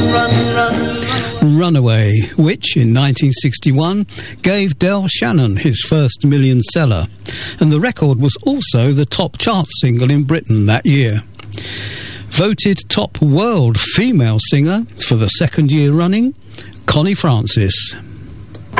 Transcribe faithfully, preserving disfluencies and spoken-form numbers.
run, run. Runaway, which in nineteen sixty-one gave Del Shannon his first million seller, and the record was also the top chart single in Britain that year. Voted top world female singer for the second year running, Connie Francis.